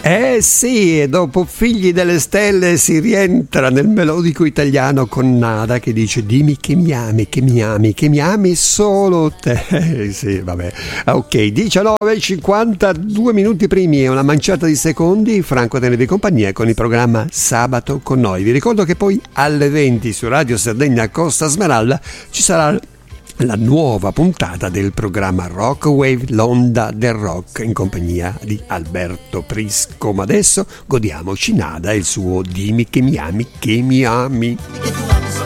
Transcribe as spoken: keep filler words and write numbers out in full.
Eh sì, e dopo Figli delle Stelle si rientra nel melodico italiano con Nada che dice dimmi che mi ami, che mi ami, che mi ami solo te. Sì, vabbè. Ok, diciannove e cinquantadue minuti primi e una manciata di secondi, Franco tenevi compagnia con il programma Sabato con noi. Vi ricordo che poi alle venti su Radio Sardegna Costa Smeralda ci sarà la nuova puntata del programma Rock Wave, l'onda del rock, in compagnia di Alberto Prisco. Ma adesso godiamoci Nada e il suo Dimmi che mi ami, che mi ami.